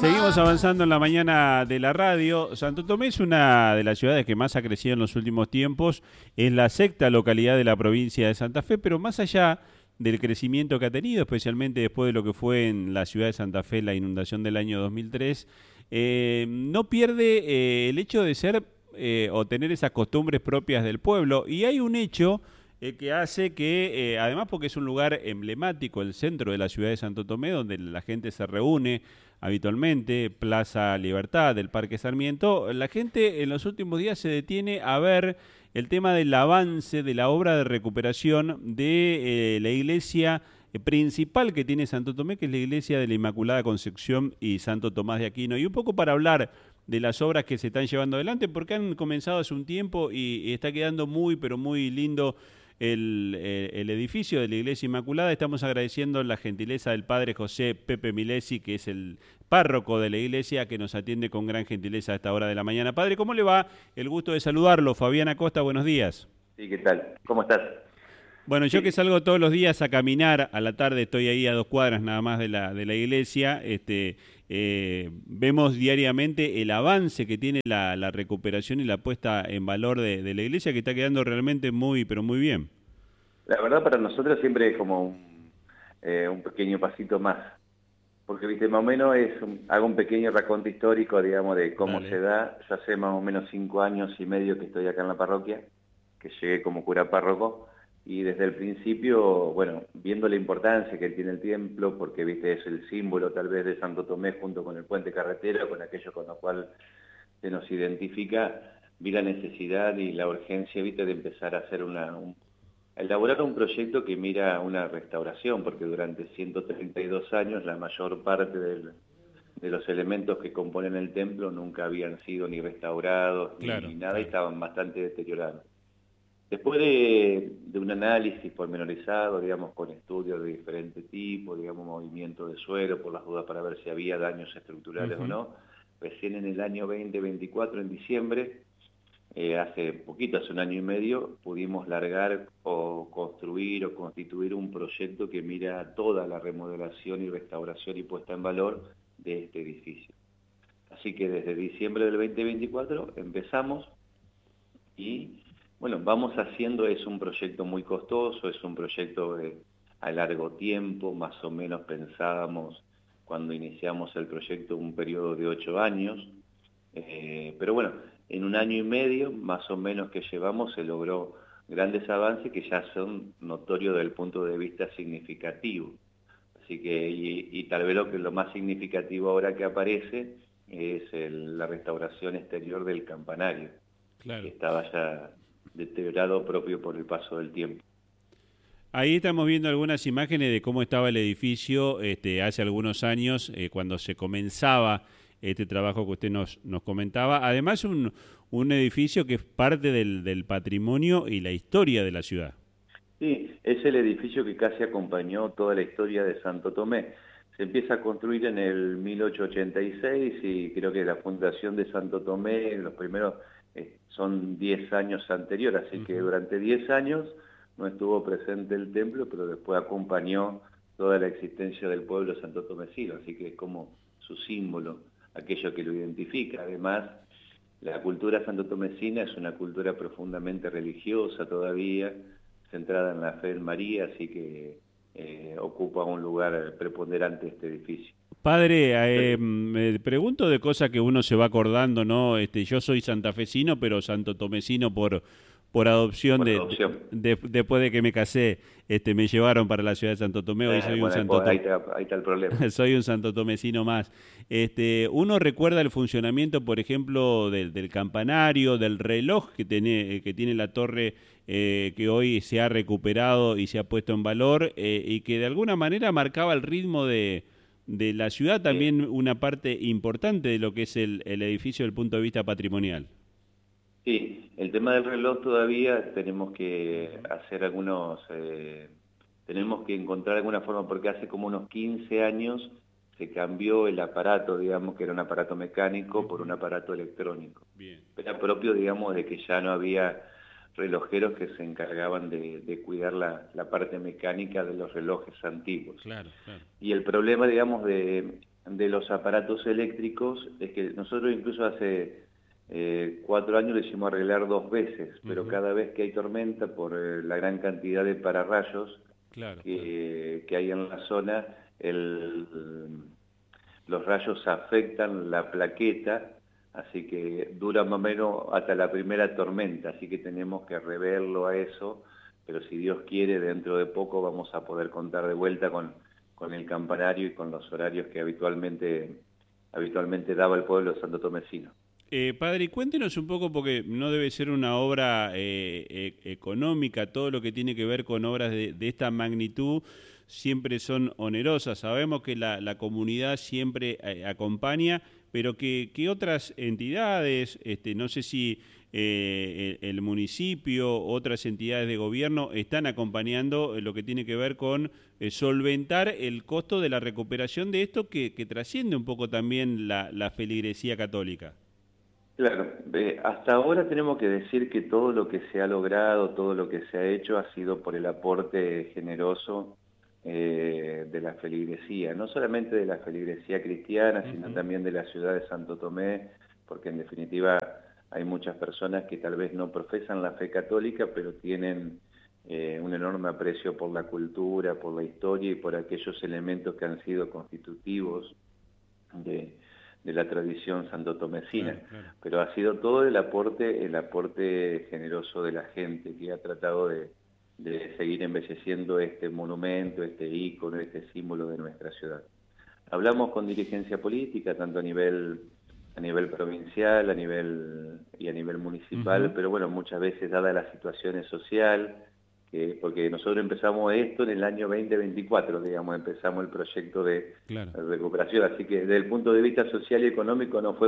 Seguimos avanzando en la mañana de la radio. Santo Tomé es una de las ciudades que más ha crecido en los últimos tiempos. Es la sexta localidad de la provincia de Santa Fe, pero más allá del crecimiento que ha tenido, especialmente después de lo que fue en la ciudad de Santa Fe la inundación del año 2003, no pierde el hecho de ser o tener esas costumbres propias del pueblo. Y hay un hecho que hace que, además porque es un lugar emblemático, el centro de la ciudad de Santo Tomé, donde la gente se reúne habitualmente, Plaza Libertad, del Parque Sarmiento, la gente en los últimos días se detiene a ver el tema del avance de la obra de recuperación de la iglesia principal que tiene Santo Tomé, que es la iglesia de la Inmaculada Concepción y Santo Tomás de Aquino. Y un poco para hablar de las obras que se están llevando adelante, porque han comenzado hace un tiempo y está quedando muy, pero muy lindo el edificio de la Iglesia Inmaculada. Estamos agradeciendo la gentileza del padre José Pepe Milesi, que es el párroco de la iglesia, que nos atiende con gran gentileza a esta hora de la mañana. Padre, ¿cómo le va? El gusto de saludarlo. Fabián Acosta, buenos días. Sí, ¿qué tal? ¿Cómo estás? Bueno, yo que salgo todos los días a caminar, a la tarde estoy ahí a 2 cuadras nada más de la iglesia, vemos diariamente el avance que tiene la recuperación y la puesta en valor de la iglesia, que está quedando realmente muy, pero muy bien. La verdad para nosotros siempre es como un pequeño pasito más, porque viste, más o menos hago un pequeño raconto histórico, digamos, de cómo Dale. se da. Ya hace más o menos 5 años y medio que estoy acá en la parroquia, que llegué como cura párroco, y desde el principio, bueno, viendo la importancia que tiene el templo, porque viste, es el símbolo tal vez de Santo Tomé junto con el puente carretero, con aquello con lo cual se nos identifica, vi la necesidad y la urgencia, viste, de empezar a hacer elaborar un proyecto que mira una restauración, porque durante 132 años la mayor parte de los elementos que componen el templo nunca habían sido ni restaurados Claro, ni nada, y claro. estaban bastante deteriorados. Después de un análisis pormenorizado, digamos, con estudios de diferentes tipos, digamos, movimiento de suelo, por las dudas para ver si había daños estructurales o no, recién en el año 2024, en diciembre, hace poquito, hace un año y medio, pudimos largar o construir o constituir un proyecto que mira toda la remodelación y restauración y puesta en valor de este edificio. Así que desde diciembre del 2024 empezamos y bueno, vamos haciendo, es un proyecto muy costoso, es un proyecto a largo tiempo, más o menos pensábamos cuando iniciamos el proyecto un periodo de 8 años, pero bueno, en un año y medio más o menos que llevamos se logró grandes avances que ya son notorios desde el punto de vista significativo. Así que, y tal vez lo más significativo ahora que aparece es la restauración exterior del campanario, Claro. que estaba ya deteriorado propio por el paso del tiempo. Ahí estamos viendo algunas imágenes de cómo estaba el edificio hace algunos años, cuando se comenzaba este trabajo que usted nos comentaba. Además, un edificio que es parte del patrimonio y la historia de la ciudad. Sí, es el edificio que casi acompañó toda la historia de Santo Tomé. Se empieza a construir en el 1886 y creo que la fundación de Santo Tomé, los primeros son 10 años anteriores, así que durante 10 años no estuvo presente el templo, pero después acompañó toda la existencia del pueblo santotomecino, así que es como su símbolo, aquello que lo identifica. Además, la cultura santotomecina es una cultura profundamente religiosa todavía, centrada en la fe en María, así que ocupa un lugar preponderante este edificio. Padre, me pregunto de cosas que uno se va acordando, ¿no? Yo soy santafesino, pero santotomecino por adopción Por adopción. después de que me casé, me llevaron para la ciudad de Santo Tomé. Hoy soy un Bueno, ahí está el problema. soy un santotomecino más. Uno recuerda el funcionamiento, por ejemplo, del campanario, del reloj que tiene la torre, que hoy se ha recuperado y se ha puesto en valor, y que de alguna manera marcaba el ritmo de la ciudad, también una parte importante de lo que es el edificio desde el punto de vista patrimonial. Sí, el tema del reloj todavía tenemos que hacer tenemos que encontrar alguna forma, porque hace como unos 15 años se cambió el aparato, digamos, que era un aparato mecánico por un aparato electrónico. Bien. Era propio, digamos, de que ya no había relojeros que se encargaban de cuidar la parte mecánica de los relojes antiguos. Claro, claro. Y el problema, digamos, de de los aparatos eléctricos es que nosotros incluso hace 4 años lo hicimos arreglar 2 veces, pero cada vez que hay tormenta, por la gran cantidad de pararrayos que hay en la zona, los rayos afectan la plaqueta, así que dura más o menos hasta la primera tormenta, así que tenemos que reverlo a eso, pero si Dios quiere, dentro de poco vamos a poder contar de vuelta con el campanario y con los horarios que habitualmente daba el pueblo santotomecino. Padre, cuéntenos un poco, porque no debe ser una obra económica, todo lo que tiene que ver con obras de esta magnitud siempre son onerosas. Sabemos que la comunidad siempre acompaña, pero ¿qué otras entidades, no sé si el municipio, otras entidades de gobierno están acompañando lo que tiene que ver con solventar el costo de la recuperación de esto que trasciende un poco también la feligresía católica? Claro, hasta ahora tenemos que decir que todo lo que se ha logrado, todo lo que se ha hecho ha sido por el aporte generoso de la feligresía, no solamente de la feligresía cristiana, sino también de la ciudad de Santo Tomé, porque en definitiva hay muchas personas que tal vez no profesan la fe católica, pero tienen un enorme aprecio por la cultura, por la historia y por aquellos elementos que han sido constitutivos de la tradición santotomecina, claro. Pero ha sido todo el aporte generoso de la gente que ha tratado de seguir embelleciendo este monumento, este ícono, este símbolo de nuestra ciudad. Hablamos con dirigencia política, tanto a nivel provincial, a nivel municipal, pero bueno, muchas veces dada la situación social, porque nosotros empezamos esto en el año 2024, digamos, empezamos el proyecto de recuperación, así que desde el punto de vista social y económico no fue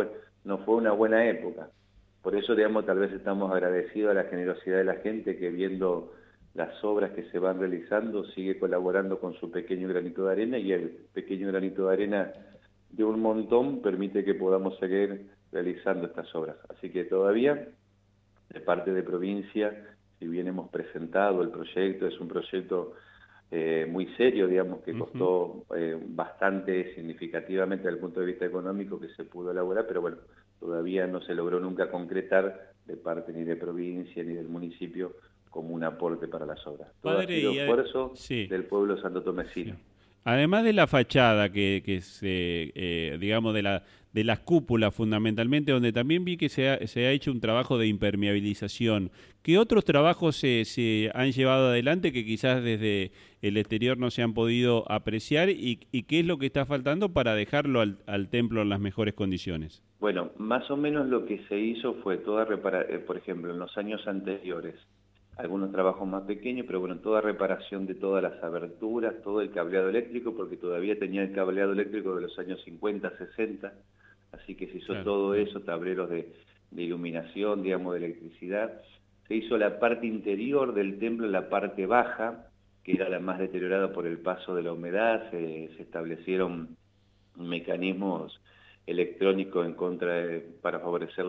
una buena época. Por eso, digamos, tal vez estamos agradecidos a la generosidad de la gente que viendo las obras que se van realizando sigue colaborando con su pequeño granito de arena, y el pequeño granito de arena de un montón permite que podamos seguir realizando estas obras. Así que todavía, de parte de provincia, si bien hemos presentado el proyecto, es un proyecto muy serio, digamos, que costó bastante significativamente desde el punto de vista económico que se pudo elaborar, pero bueno, todavía no se logró nunca concretar de parte ni de provincia ni del municipio como un aporte para las obras. Todo ha sido esfuerzo del pueblo santotomecino. Sí. Además de la fachada que se, digamos, de las cúpulas fundamentalmente, donde también vi que se ha hecho un trabajo de impermeabilización, ¿qué otros trabajos se han llevado adelante que quizás desde el exterior no se han podido apreciar y qué es lo que está faltando para dejarlo al templo en las mejores condiciones? Bueno, más o menos lo que se hizo fue toda por ejemplo, en los años anteriores, algunos trabajos más pequeños, pero bueno, toda reparación de todas las aberturas, todo el cableado eléctrico, porque todavía tenía el cableado eléctrico de los años 50, 60, así que se hizo todo eso, tableros de iluminación, digamos, de electricidad. Se hizo la parte interior del templo, la parte baja, que era la más deteriorada por el paso de la humedad, se establecieron mecanismos electrónicos en contra para favorecer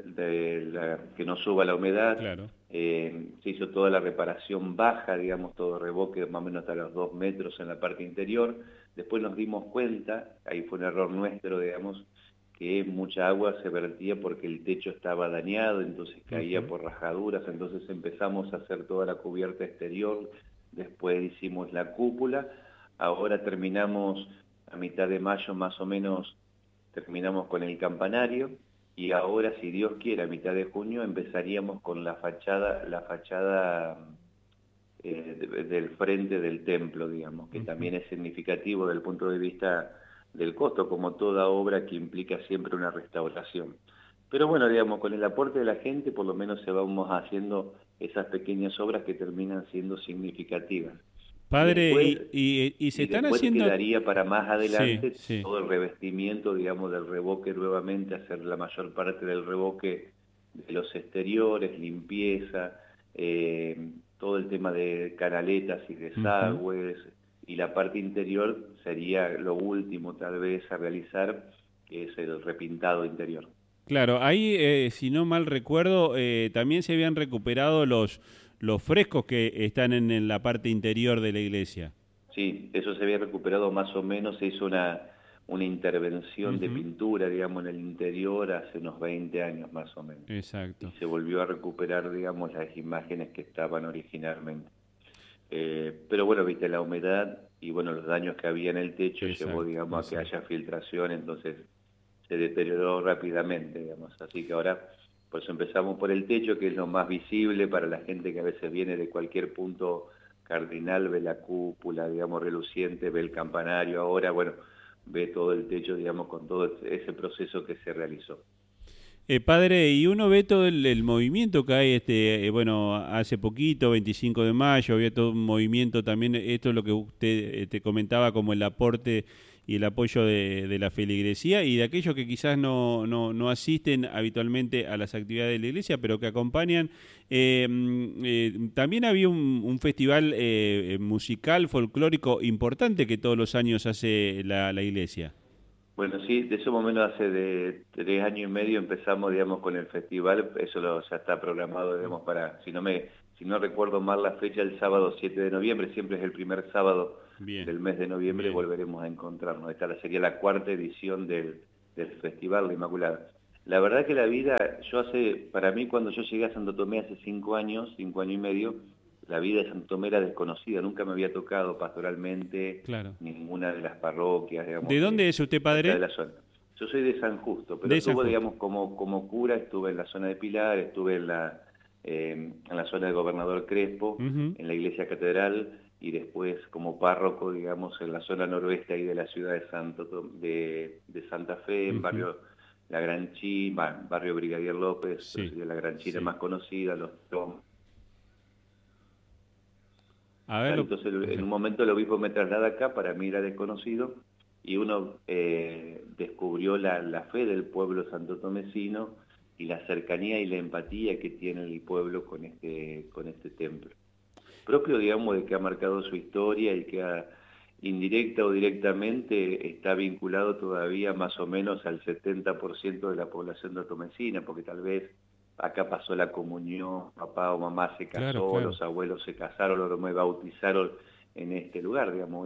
que no suba la humedad. Claro. Se hizo toda la reparación baja, digamos, todo revoque más o menos hasta los 2 metros en la parte interior. Después nos dimos cuenta, ahí fue un error nuestro, digamos, que mucha agua se vertía porque el techo estaba dañado, entonces caía por rajaduras, entonces empezamos a hacer toda la cubierta exterior, después hicimos la cúpula, ahora terminamos a mitad de mayo más o menos, terminamos con el campanario, y ahora, si Dios quiere, a mitad de junio empezaríamos con la fachada del frente del templo, digamos, que también es significativo desde el punto de vista del costo, como toda obra que implica siempre una restauración. Pero bueno, digamos, con el aporte de la gente, por lo menos se vamos haciendo esas pequeñas obras que terminan siendo significativas. Padre, después, y se están haciendo... quedaría para más adelante todo el revestimiento, digamos, del revoque nuevamente, hacer la mayor parte del revoque de los exteriores, limpieza, todo el tema de canaletas y desagües, y la parte interior sería lo último tal vez a realizar, que es el repintado interior. Claro, ahí, si no mal recuerdo, también se habían recuperado los frescos que están en la parte interior de la iglesia. Sí, eso se había recuperado más o menos, se hizo una intervención de pintura, digamos, en el interior hace unos 20 años más o menos. Exacto. Y se volvió a recuperar, digamos, las imágenes que estaban originalmente. Pero bueno, viste, la humedad y bueno, los daños que había en el techo llevó, digamos, a que haya filtración, entonces se deterioró rápidamente, digamos. Así que ahora, pues empezamos por el techo, que es lo más visible para la gente que a veces viene de cualquier punto cardinal, ve la cúpula, digamos, reluciente, ve el campanario, ahora, bueno, ve todo el techo, digamos, con todo ese proceso que se realizó. Padre, y uno ve todo el movimiento que hay, bueno, hace poquito, 25 de mayo, había todo un movimiento también, esto es lo que usted te comentaba como el aporte y el apoyo de la feligresía y de aquellos que quizás no asisten habitualmente a las actividades de la iglesia, pero que acompañan. También había un festival musical, folclórico importante que todos los años hace la iglesia. Bueno, sí, de eso más o menos hace de 3 años y medio empezamos, digamos, con el festival, eso ya está programado, digamos, para, si no recuerdo mal la fecha, el sábado 7 de noviembre, siempre es el primer sábado del mes de noviembre, volveremos a encontrarnos. Esta sería la 4ª edición del Festival La Inmaculada. La verdad que la vida, para mí cuando yo llegué a Santo Tomé hace 5 años y medio, la vida de Santo Tomé era desconocida, nunca me había tocado pastoralmente ninguna de las parroquias, digamos. ¿De dónde es usted, padre? De la zona. Yo soy de San Justo, pero estuve, digamos, como cura, estuve en la zona de Pilar, estuve en la zona de Gobernador Crespo, en la iglesia catedral, y después como párroco, digamos, en la zona noroeste ahí de la ciudad de Santa Fe, en barrio La Gran China, barrio Brigadier López, de la Gran China más conocida, los Tom. Entonces en un momento el obispo me traslada acá, para mí era desconocido, y uno descubrió la fe del pueblo santotomecino y la cercanía y la empatía que tiene el pueblo con este templo. Propio, digamos, de que ha marcado su historia y que indirecta o directamente está vinculado todavía más o menos al 70% de la población santomecina, porque tal vez acá pasó la comunión, papá o mamá se casó, los abuelos se casaron, los me bautizaron en este lugar, digamos,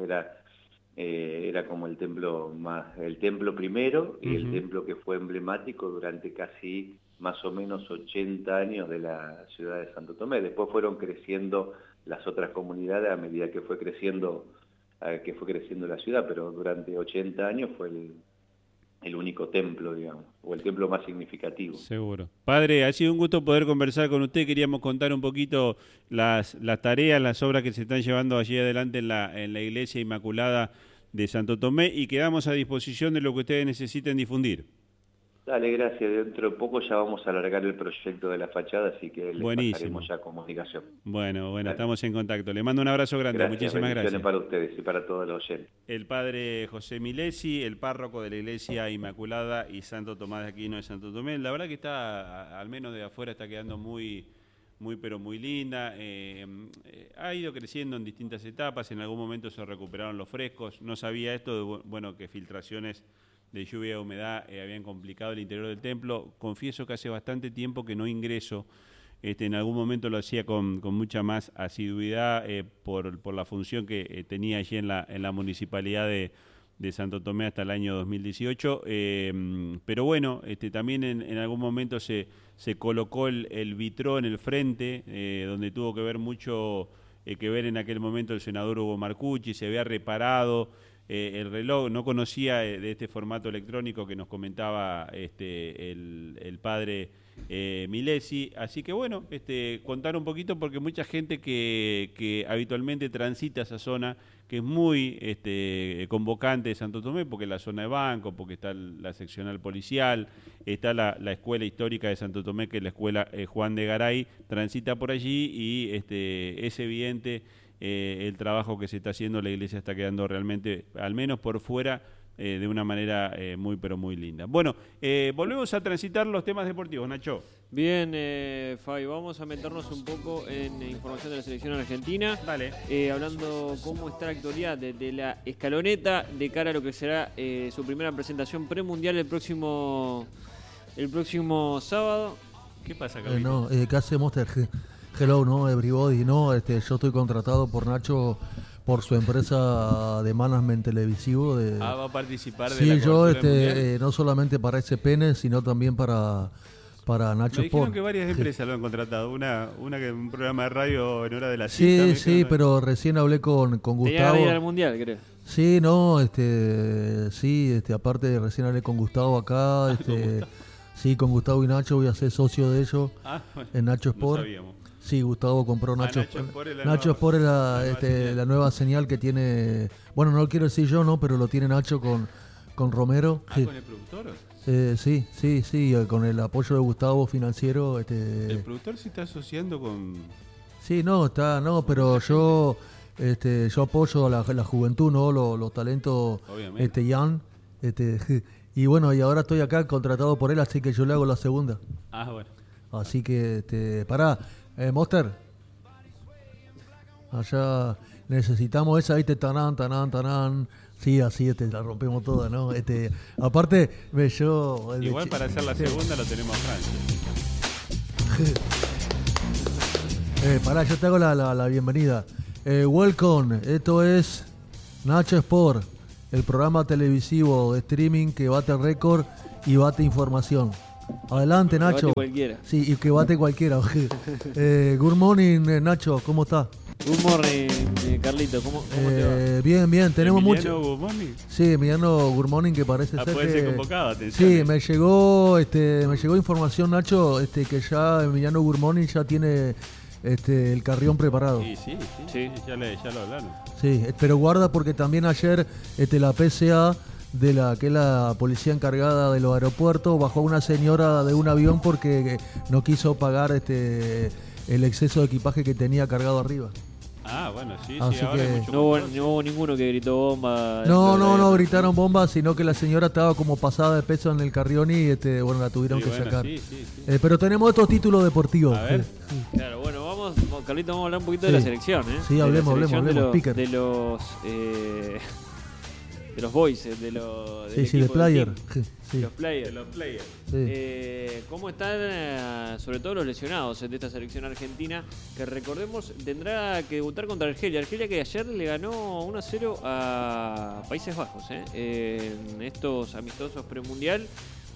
era como el templo primero y el templo que fue emblemático durante casi más o menos 80 años de la ciudad de Santo Tomé. Después fueron creciendo las otras comunidades a medida que fue creciendo la ciudad, pero durante 80 años fue el único templo, digamos, o el templo más significativo. Seguro. Padre, ha sido un gusto poder conversar con usted. Queríamos contar un poquito las tareas, las obras que se están llevando allí adelante en la Iglesia Inmaculada de Santo Tomé y quedamos a disposición de lo que ustedes necesiten difundir. Dale, gracias. Dentro de poco ya vamos a alargar el proyecto de la fachada, así que les pasaremos ya comunicación. Bueno, estamos en contacto. Le mando un abrazo grande. Muchísimas gracias. Para ustedes y para todos los oyentes. El padre José Milesi, el párroco de la Iglesia Inmaculada y Santo Tomás de Aquino de Santo Tomé. La verdad que está, al menos de afuera, está quedando muy pero muy linda. Ha ido creciendo en distintas etapas. En algún momento se recuperaron los frescos. No sabía esto, que filtraciones de lluvia y humedad habían complicado el interior del templo. Confieso que hace bastante tiempo que no ingreso. En algún momento lo hacía con mucha más asiduidad por la función que tenía allí en la municipalidad de Santo Tomé hasta el año 2018. Pero bueno, también en algún momento se colocó el vitró en el frente, donde tuvo que ver mucho que ver en aquel momento el senador Hugo Marcucci. Se había reparado el reloj, no conocía de este formato electrónico que nos comentaba el padre Milesi, así que bueno, contar un poquito porque mucha gente que habitualmente transita esa zona, que es muy convocante de Santo Tomé, porque es la zona de banco, porque está la seccional policial, está la escuela histórica de Santo Tomé, que es la escuela Juan de Garay, transita por allí y es evidente el trabajo que se está haciendo. La iglesia está quedando realmente, al menos por fuera, de una manera muy pero muy linda. Bueno, volvemos a transitar los temas deportivos, Nacho. Bien, Fabi, vamos a meternos un poco en información de la selección argentina. Dale. Hablando cómo está la actualidad de la escaloneta de cara a lo que será su primera presentación premundial el próximo sábado. ¿Qué pasa, Carlitos? ¿Qué hacemos? Hello, ¿no? Everybody, ¿no? Yo estoy contratado por Nacho por su empresa de management televisivo. Va a participar de sí, la yo cobertura mundial. no solamente para SPN, sino también para Nacho Me dijeron Sport. que varias empresas lo han contratado. Una que un programa de radio en hora de la Sí, siesta. sí, pero recién hablé con Tenía Gustavo. que ir al mundial, creo. Sí, no, aparte recién hablé con Gustavo acá, sí, con Gustavo y Nacho voy a ser socio de ellos Bueno, en Nacho Sport. No sabíamos. Sí, Gustavo compró Nacho Sport es la Nacho nueva- Sport es nueva señal. la nueva señal que tiene, bueno, no lo quiero decir yo, no, pero lo tiene Nacho con Romero. Sí. ¿Con el productor? Sí, con el apoyo de Gustavo financiero. El productor se está asociando con... Sí, pero yo apoyo a la juventud, ¿no? Los talentos Obviamente. young. Y bueno, y ahora estoy acá contratado por él, así que yo le hago la segunda. Bueno. Así que, pará, Monster. Allá necesitamos esa, ¿viste? Tanán. Sí, así la rompemos toda, ¿no? Aparte, yo... Igual para hacer la segunda lo tenemos a Francia. Pará, yo te hago la bienvenida. Welcome, esto es Nacho Sport, el programa televisivo de streaming que bate récord y bate información. Adelante, Nacho. Bate cualquiera. Sí, y que bate cualquiera. Good morning, Nacho, ¿cómo está? Good morning, Carlito. ¿Cómo te va? Bien, tenemos Emiliano mucho. Guzmán. Sí, Emiliano Good morning, que parece ser puede que... ser convocado, atención. Sí, me llegó información, Nacho, que ya Emiliano Good morning ya tiene el carrión preparado. Sí, ya lo hablaron. Sí, pero guarda porque también ayer la PCA que es la policía encargada de los aeropuertos bajó a una señora de un avión porque no quiso pagar el exceso de equipaje que tenía cargado arriba. Bueno, sí, Así ahora que- hay mucho No hubo control. ninguno que gritó bomba. No gritaron bombas, sino que la señora estaba como pasada de peso en el carrión y bueno, la tuvieron Sí, que bueno, sacar. sí. Pero tenemos estos títulos deportivos. A ver. Claro, bueno, Carlito, vamos a hablar un poquito de la selección, ¿eh? Sí, De la hablemos, selección speaker. De los boys, del Sí, de equipo del player. team, Sí. los players. De los players. Sí. ¿Cómo están, sobre todo los lesionados de esta selección argentina? Que recordemos, tendrá que debutar contra Argelia. Argelia que ayer le ganó 1-0 a Países Bajos, en estos amistosos premundial.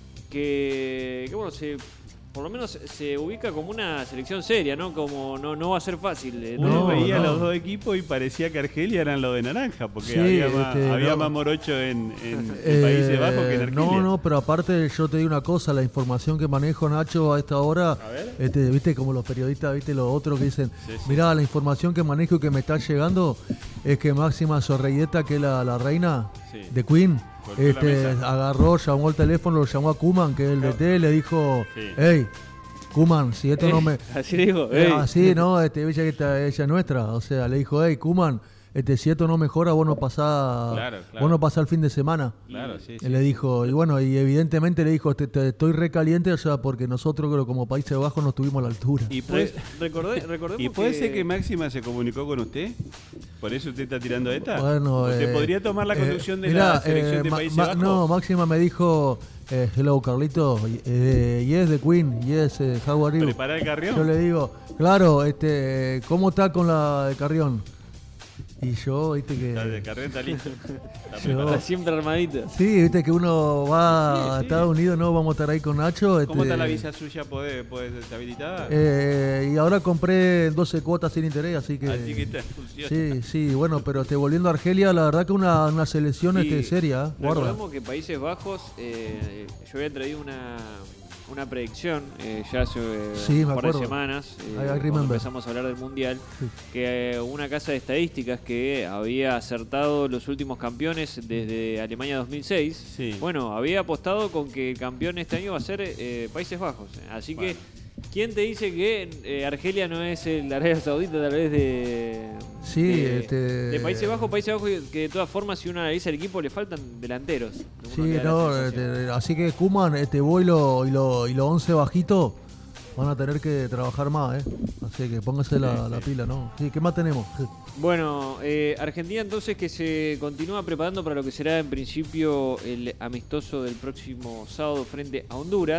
Que bueno, por lo menos se ubica como una selección seria, ¿no? Como no va a ser fácil. Uno veía no. los dos equipos y parecía que Argelia eran los de naranja, porque Sí, había no. más morocho en Países Bajos que en Argelia. No, pero aparte yo te digo una cosa, la información que manejo, Nacho, a esta hora, A ver. viste como los periodistas, viste los otros que dicen, Sí. mirá, la información que manejo y que me está llegando es que Máxima Sorrelleta, que es la reina Sí. de Queen, Golpeó la mesa. agarró, llamó el teléfono, lo llamó a Koeman, que es el DT, le dijo, Sí. hey, Koeman, si esto no me... Así le dijo. Así, ¿no? Ella que ella es nuestra. O sea, le dijo, hey, Koeman, si esto no mejora, vos no pasás Claro. vos no pasás el fin de semana. Claro, sí. Le dijo, y bueno, y evidentemente le dijo, te estoy recaliente, o sea, porque nosotros creo, como Países Bajos no estuvimos a la altura. ¿Y puede, Recordemos ¿Y puede ser que Máxima se comunicó con usted? ¿Por eso usted está tirando esta? Bueno, ¿Usted podría tomar la conducción de mirá, la selección de Países Bajos? No, Máxima me dijo, hello, Carlito, yes, the Queen, yes, how are you? ¿Preparar el carrión? Yo le digo, claro, ¿cómo está con la de Carrión? Y yo, viste que... El carrión está listo. Está Yo- preparado. Está siempre armadita. Sí, viste que uno va a Sí. Estados Unidos, no vamos a estar ahí con Nacho. ¿Cómo está la visa suya? ¿Puede estar habilitada? Y ahora compré 12 cuotas sin interés, así que... Así que está funciona. Sí, bueno, pero volviendo a Argelia, la verdad que una selección Y seria, guarda. recordemos que Países Bajos, yo había traído una predicción ya hace Sí, un me par de acuerdo. semanas, I cuando remember. empezamos a hablar del Mundial, Sí. que una casa de estadísticas que había acertado los últimos campeones desde Alemania 2006, Sí. bueno, había apostado con que el campeón este año va a ser Países Bajos. Así Bueno. que, ¿quién te dice que Argelia no es la Arabia Saudita tal vez Sí, de Países Bajos que de todas formas, si uno analiza el equipo, le faltan delanteros? Uno Sí, le da la no, sensación. así que Koeman, vos y los 11 bajitos van a tener que trabajar más, Así que póngase la pila, ¿no? Sí, ¿qué más tenemos? Bueno, Argentina entonces que se continúa preparando para lo que será en principio el amistoso del próximo sábado frente a Honduras.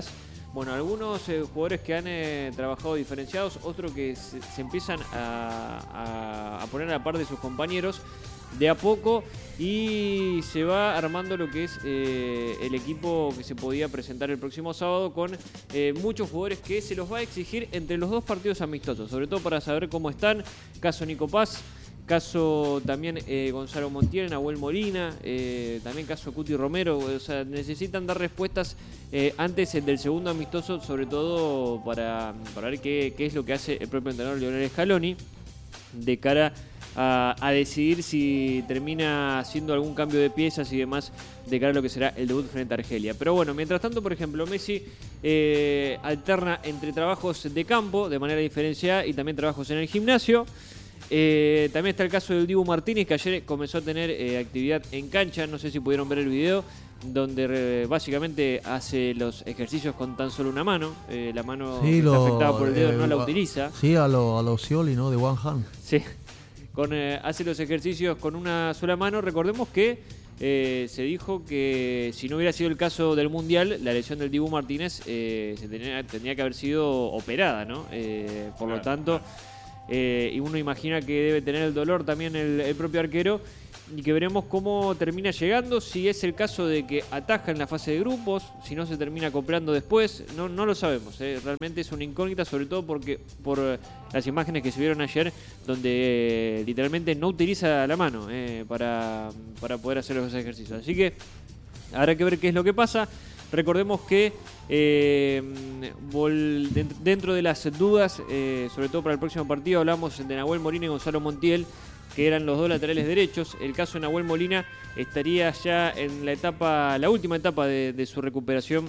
Bueno, algunos jugadores que han trabajado diferenciados, otros que se empiezan a poner a la par de sus compañeros de a poco, y se va armando lo que es el equipo que se podía presentar el próximo sábado, con muchos jugadores que se los va a exigir entre los dos partidos amistosos, sobre todo para saber cómo están. Caso Nico Paz, caso también Gonzalo Montiel, Nahuel Molina, también caso Cuti Romero. O sea, necesitan dar respuestas antes del segundo amistoso, sobre todo para ver qué es lo que hace el propio entrenador Lionel Scaloni de cara a decidir si termina haciendo algún cambio de piezas y demás de cara a lo que será el debut frente a Argelia. Pero bueno, mientras tanto, por ejemplo, Messi alterna entre trabajos de campo de manera diferenciada y también trabajos en el gimnasio. También está el caso del Dibu Martínez, que ayer comenzó a tener actividad en cancha. No sé si pudieron ver el video, donde básicamente hace los ejercicios con tan solo una mano. La mano que está afectada por el dedo no la utiliza. Sí, a lo Scioli, ¿no? De One Hand. Sí, hace los ejercicios con una sola mano. Recordemos que se dijo que si no hubiera sido el caso del Mundial, la lesión del Dibu Martínez tendría que haber sido operada, ¿no? Por lo tanto, y uno imagina que debe tener el dolor también el propio arquero, y que veremos cómo termina llegando, si es el caso de que ataja en la fase de grupos, si no se termina acoplando después, no lo sabemos. Realmente es una incógnita, sobre todo porque por las imágenes que se vieron ayer, donde literalmente no utiliza la mano para poder hacer los ejercicios. Así que habrá que ver qué es lo que pasa. Recordemos que dentro de las dudas, sobre todo para el próximo partido, hablamos de Nahuel Molina y Gonzalo Montiel, que eran los dos laterales derechos. El caso de Nahuel Molina estaría ya en la última etapa de su recuperación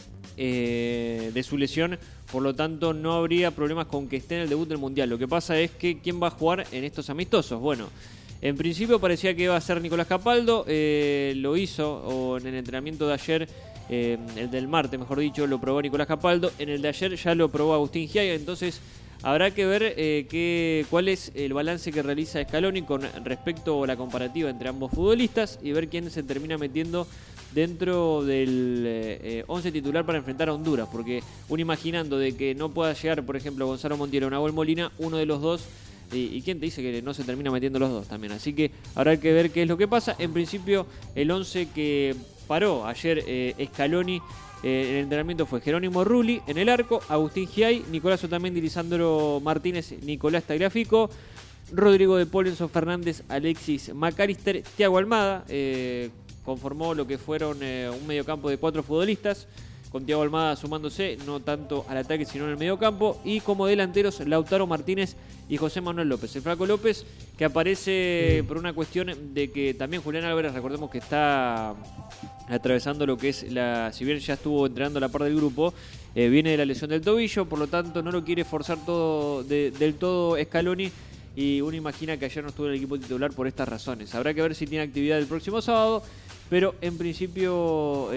de su lesión, por lo tanto no habría problemas con que esté en el debut del Mundial. Lo que pasa es que ¿quién va a jugar en estos amistosos? Bueno, en principio parecía que iba a ser Nicolás Capaldo, lo hizo en el entrenamiento de ayer, el del martes mejor dicho, lo probó Nicolás Capaldo. En el de ayer ya lo probó Agustín Giaga. Entonces habrá que ver cuál es el balance que realiza Scaloni con respecto a la comparativa entre ambos futbolistas, y ver quién se termina metiendo dentro del 11 titular para enfrentar a Honduras, porque uno imaginando de que no pueda llegar, por ejemplo, Gonzalo Montiel o Nahuel Molina, uno de los dos, y quién te dice que no se termina metiendo los dos también. Así que habrá que ver qué es lo que pasa. En principio, el 11 que paró ayer Scaloni en el entrenamiento fue Jerónimo Rulli en el arco, Agustín Giai, Nicolás Otamendi, Lisandro Martínez, Nicolás Tagliafico, Rodrigo de Paul, Enzo Fernández, Alexis McAllister, Thiago Almada. Conformó lo que fueron un mediocampo de 4 futbolistas, con Thiago Almada sumándose no tanto al ataque sino en el mediocampo, y como delanteros Lautaro Martínez y José Manuel López. El Flaco López, que aparece por una cuestión de que también Julián Álvarez, recordemos que está atravesando lo que es si bien ya estuvo entrenando la par del grupo, viene de la lesión del tobillo, por lo tanto no lo quiere forzar del todo Scaloni, y uno imagina que ayer no estuvo en el equipo titular por estas razones. Habrá que ver si tiene actividad el próximo sábado, pero en principio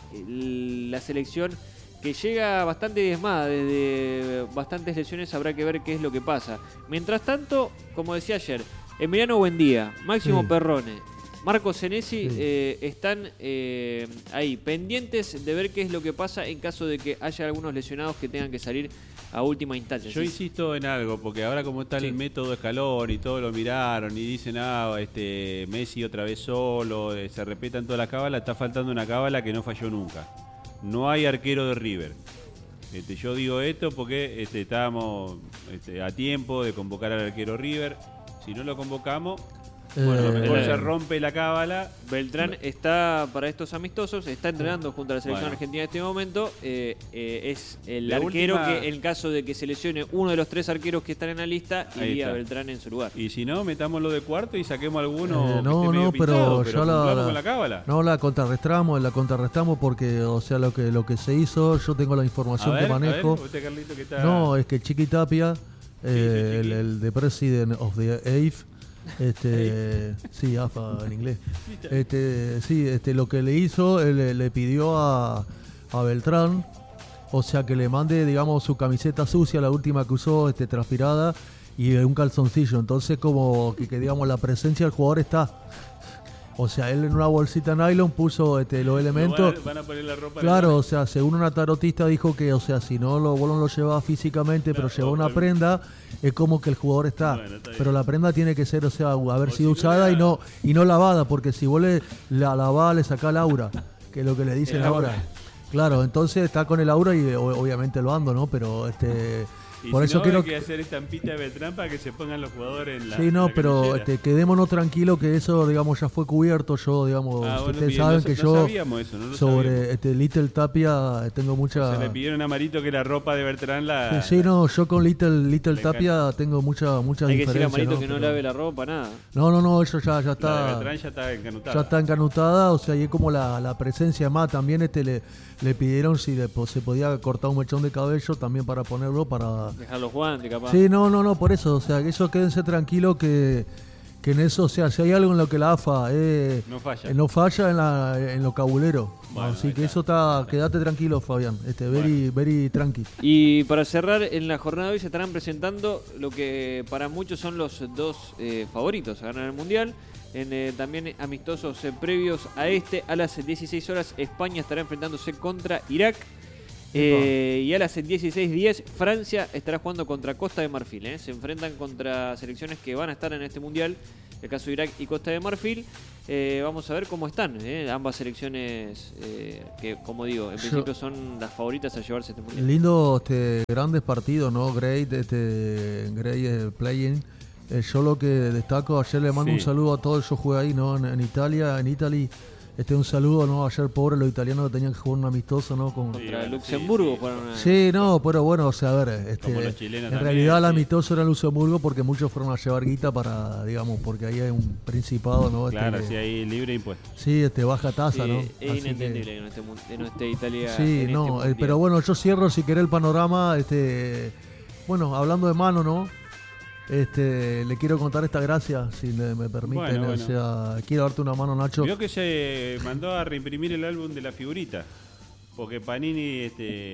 la selección, que llega bastante diezmada desde bastantes lesiones, habrá que ver qué es lo que pasa. Mientras tanto, como decía ayer, Emiliano Buendía, Máximo Perrone, Marcos Senesi están ahí, pendientes de ver qué es lo que pasa en caso de que haya algunos lesionados que tengan que salir a última instancia. Yo insisto en algo, porque ahora como está el método Scaloni y todo lo miraron y dicen, Messi otra vez solo, se repetan todas las cábalas, está faltando una cábala que no falló nunca. No hay arquero de River. Yo digo esto porque estábamos a tiempo de convocar al arquero River. Si no lo convocamos, bueno, mejor se rompe la cábala. Beltrán está para estos amistosos, está entrenando junto a la selección argentina en este momento. Es el arquero que, en caso de que se lesione uno de los 3 arqueros que están en la lista, iría Beltrán en su lugar. Y si no, metámoslo de cuarto y saquemos alguno. Pero ya con la cábala. No, la contrarrestamos porque, o sea, lo que se hizo, yo tengo la información que manejo. Usted, Carlito, que está... No, es que Chiqui Tapia, el de President of the AFE, sí, AFA en inglés. Lo que le hizo, le pidió a Beltrán, o sea, que le mande, digamos, su camiseta sucia, la última que usó, transpirada, y un calzoncillo. Entonces, como que digamos, la presencia del jugador está. O sea, él en una bolsita nylon puso los elementos. Van a poner la ropa. Claro, o sea, según una tarotista dijo que, o sea, si no vos no lo llevas físicamente, pero lleva una prenda, es como que el jugador está. Bueno, está bien. Pero la prenda tiene que ser, o sea, haber sido si no usada era- y no lavada, porque si vos la lavás, le sacás el aura, que es lo que le dicen El ahora. aura. Claro, entonces está con el aura y obviamente lo ando, ¿no? Pero Y por si eso no, quiero hay que hacer estampita de Beltrán para que se pongan los jugadores en la. Sí, no, en la pero camiseta. quedémonos tranquilos que eso, digamos, ya fue cubierto. Yo, digamos, Ah, bueno, ustedes bien, saben no que sa- yo no sabíamos eso, no lo sobre sabíamos. Little Tapia tengo mucha... Se le pidieron a Marito que la ropa de Beltrán la. Sí, no, yo con Little Le Tapia tengo mucha Hay que decirle a diferencia. Marito ¿no? que no Pero- lave la ropa, nada. No, eso ya La de está... Beltrán ya está encanutada. Ya está encanutada, o sea, y es como la presencia más. También le pidieron si se podía cortar un mechón de cabello también para ponerlo, para... Dejar los guantes, capaz. Sí, no, por eso, o sea, que eso quédense tranquilos que en eso, o sea, si hay algo en lo que la AFA No falla. no falla en lo cabulero. Bueno, Así ahí que está. eso está, quédate tranquilo, Fabián, very tranqui. Y para cerrar, en la jornada de hoy se estarán presentando lo que para muchos son los dos favoritos a ganar el Mundial. También amistosos previos a a las 16 horas España estará enfrentándose contra Irak. Y a las 16:10 Francia estará jugando contra Costa de Marfil. Se enfrentan contra selecciones que van a estar en este Mundial, el caso de Irak y Costa de Marfil. Vamos a ver cómo están ambas selecciones que, como digo, en principio son las favoritas a llevarse este Mundial. Lindo, grandes partidos, ¿no? Great playing. Yo lo que destaco, ayer le mando Sí. un saludo a todos, yo jugué ahí, ¿no? En Italia, un saludo, ¿no? Ayer, pobre, los italianos tenían que jugar un amistoso, ¿no? Contra Sí, Luxemburgo sí. fueron Sí, no, pero bueno, o sea, a ver, Como los chilenos en también, realidad el sí. amistoso era en Luxemburgo porque muchos fueron a llevar guita para, digamos, porque ahí hay un principado, ¿no? Claro, sí, ahí libre impuesto. Sí, baja tasa, ¿no? Es Así inentendible que- que no esté Italia. sí, en no, este Mundial. pero bueno, yo cierro si querés el panorama, bueno, hablando de mano, ¿no? Le quiero contar esta gracia, si me permiten, Bueno. o sea, quiero darte una mano, Nacho. Vio que se mandó a reimprimir el álbum de la figurita, porque Panini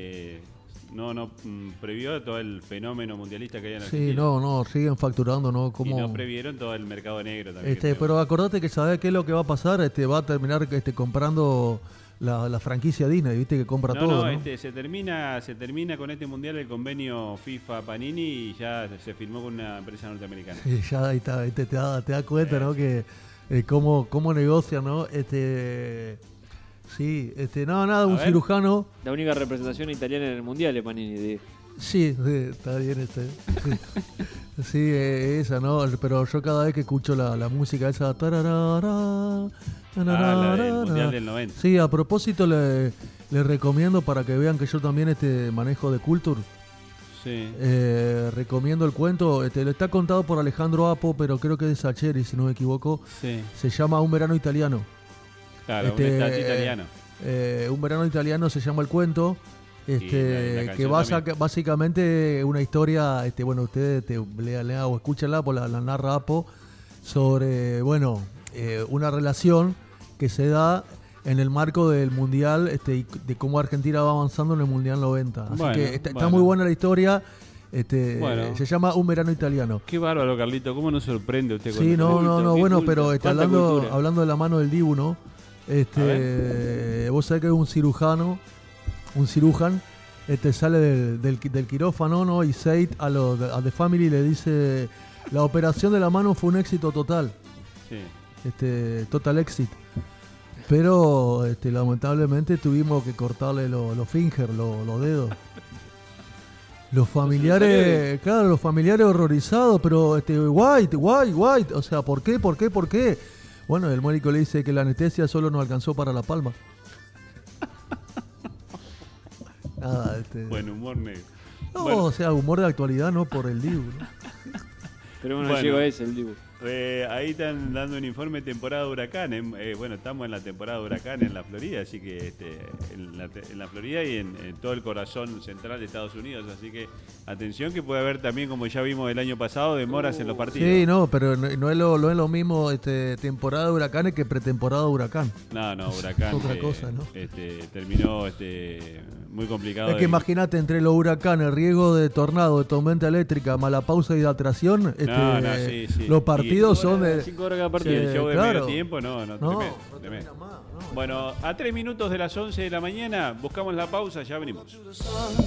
previó todo el fenómeno mundialista que hay en Argentina. Sí, no, siguen facturando, ¿no? Y Como... no previeron todo el mercado negro también. que pero acordate que sabés qué es lo que va a pasar, va a terminar comprando la franquicia Disney, viste que compra todo, ¿no? se termina con este mundial el convenio FIFA Panini y ya se firmó con una empresa norteamericana. Y ya ahí está, te das cuenta, ¿no? Que cómo negocian, ¿no? Sí, nada, un ver. cirujano. La única representación italiana en el Mundial es Panini. Sí, está bien Sí, esa, ¿no? Pero yo cada vez que escucho la música esa... La del Mundial del 90. Sí, a propósito le recomiendo para que vean que yo también manejo de Culture. Sí. Recomiendo el cuento. Lo está contado por Alejandro Apo, pero creo que es de Sacheri, si no me equivoco. Sí. Se llama Un verano italiano. Claro, un estado italiano. Un verano italiano se llama el cuento. la Que canción también. básicamente una historia, bueno, ustedes lean o escúchenla, pues la narra Apo, sobre, bueno, una relación que se da en el marco del Mundial, y de cómo Argentina va avanzando en el Mundial 90. Así Bueno, que está bueno. muy buena la historia. Bueno. Se llama Un verano italiano. Qué bárbaro, Carlito. ¿Cómo nos sorprende usted con Sí, no, qué bueno, culto. pero Cuánta hablando, cultura. hablando de la mano del Dibu, ¿no? Vos sabés que es un cirujano, sale del quirófano, ¿no? Y Seid a The Family le dice, la operación de la mano fue un éxito total, Sí. total exit. Pero lamentablemente tuvimos que cortarle los fingers, los dedos. Los familiares, claro, los familiares horrorizados, pero White, o sea, ¿por qué? Bueno, el médico le dice que la anestesia solo nos alcanzó para la palma. Nada, Buen humor negro. no, Bueno. o sea, humor de actualidad, no por el Dibu, ¿no? Pero bueno, Bueno. llegó ese el Dibu. Ahí están dando un informe de temporada de huracanes. Bueno, estamos en la temporada de huracanes en la Florida, así que en la Florida y en todo el corazón central de Estados Unidos. Así que atención que puede haber también, como ya vimos el año pasado, demoras en los partidos. Sí, no, pero no es lo mismo temporada de huracanes que pretemporada de huracán. No, huracán. Otra cosa, ¿no? Terminó muy complicado. Es que imagínate, entre los huracanes, riesgo de tornado, de tormenta eléctrica, mala pausa y hidratación, No, sí. los partidos partidos son de... 5 horas cada partido. El show de claro. medio tiempo, no, tremendo, no tremendo. termina más, no. Bueno, a 3 minutos de las 11 de la mañana, buscamos la pausa, ya venimos.